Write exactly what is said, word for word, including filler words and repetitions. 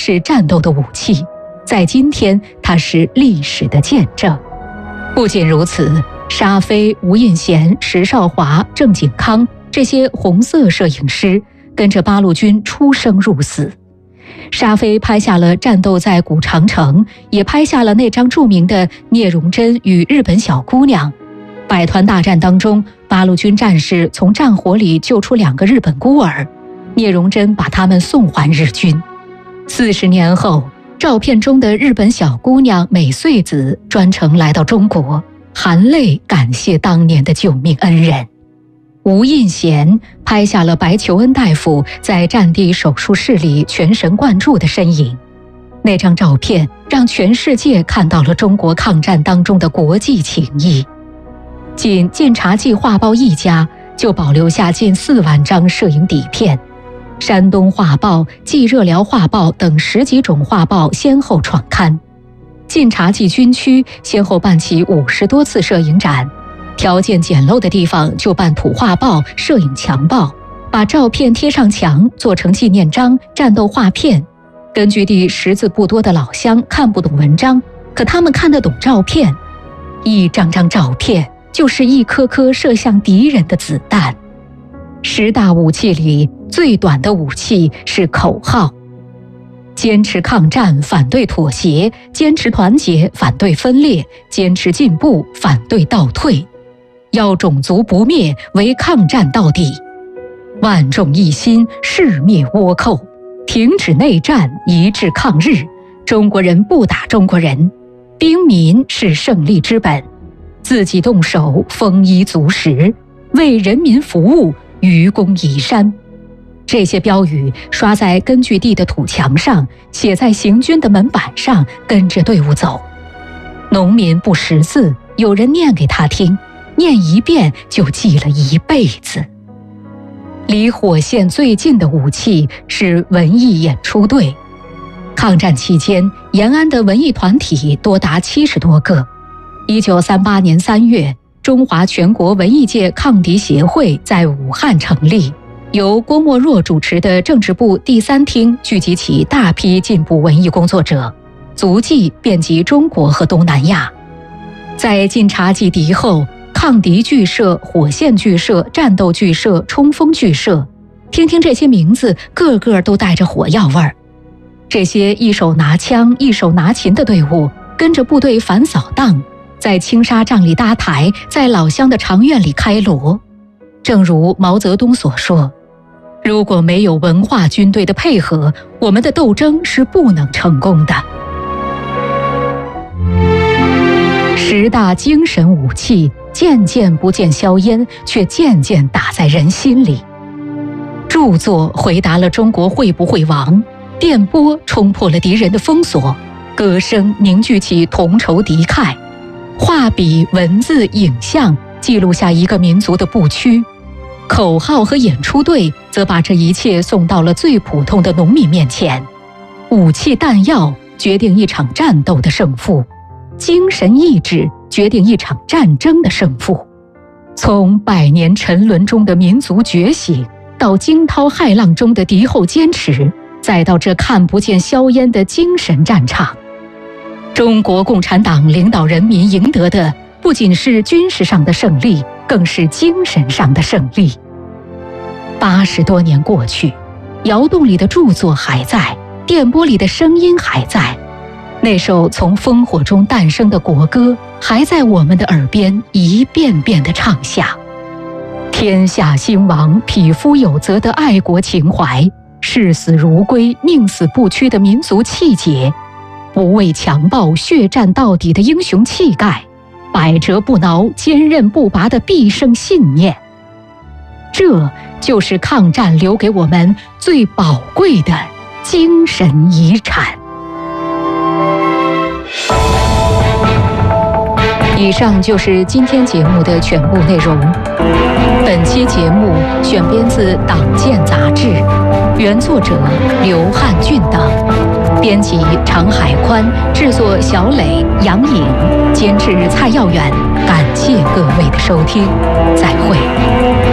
是战斗的武器，在今天它是历史的见证。不仅如此，沙飞、吴印贤、石少华、郑景康这些红色摄影师跟着八路军出生入死。沙飞拍下了战斗在古长城，也拍下了那张著名的聂荣臻与日本小姑娘。百团大战当中，八路军战士从战火里救出两个日本孤儿，聂荣臻把他们送还日军。四十年后，照片中的日本小姑娘美穗子专程来到中国，含泪感谢当年的救命恩人。吴印贤拍下了白求恩大夫在战地手术室里全神贯注的身影，那张照片让全世界看到了中国抗战当中的国际情谊。仅《晋察冀画报》一家就保留下近四万张摄影底片，山东画报、冀热辽画报等十几种画报先后创刊。晋察冀军区先后办起五十多次摄影展，条件简陋的地方就办土画报、摄影墙报，把照片贴上墙做成纪念章、战斗画片。根据地识字不多的老乡看不懂文章，可他们看得懂照片。一张张照片就是一颗颗射向敌人的子弹。十大武器里最短的武器是口号：坚持抗战，反对妥协；坚持团结，反对分裂；坚持进步，反对倒退。要种族不灭，为抗战到底；万众一心，誓灭倭寇；停止内战，一致抗日；中国人不打中国人；兵民是胜利之本；自己动手，丰衣足食；为人民服务，愚公移山。这些标语刷在根据地的土墙上，写在行军的门板上，跟着队伍走。农民不识字，有人念给他听，念一遍就记了一辈子。离火线最近的武器是文艺演出队。抗战期间，延安的文艺团体多达七十多个。一九三八年三月，中华全国文艺界抗敌协会在武汉成立，由郭沫若主持的政治部第三厅聚集起大批进步文艺工作者，足迹遍及中国和东南亚。在晋察冀敌后，抗敌剧社、火线剧社、战斗剧社、冲锋剧社，听听这些名字，个个都带着火药味儿。这些一手拿枪、一手拿琴的队伍，跟着部队反扫荡，在青纱帐里搭台，在老乡的长院里开锣。正如毛泽东所说，如果没有文化军队的配合，我们的斗争是不能成功的。十大精神武器渐渐不见硝烟，却渐渐打在人心里。著作回答了中国会不会亡，电波冲破了敌人的封锁，歌声凝聚起同仇敌忾，画笔、文字、影像记录下一个民族的不屈，口号和演出队则把这一切送到了最普通的农民面前。武器弹药决定一场战斗的胜负，精神意志决定一场战争的胜负。从百年沉沦中的民族觉醒，到惊涛骇浪中的敌后坚持，再到这看不见硝烟的精神战场，中国共产党领导人民赢得的不仅是军事上的胜利，更是精神上的胜利。八十多年过去，窑洞里的著作还在，电波里的声音还在，那首从烽火中诞生的国歌还在我们的耳边一遍遍地唱下。天下兴亡，匹夫有责的爱国情怀，视死如归，宁死不屈的民族气节，不畏强暴，血战到底的英雄气概，百折不挠，坚韧不拔的毕生信念。这就是抗战留给我们最宝贵的精神遗产。以上就是今天节目的全部内容。本期节目选编自《党建》杂志，原作者刘汉俊等，编辑常海宽，制作小磊、杨颖，监制蔡耀远。感谢各位的收听，再会。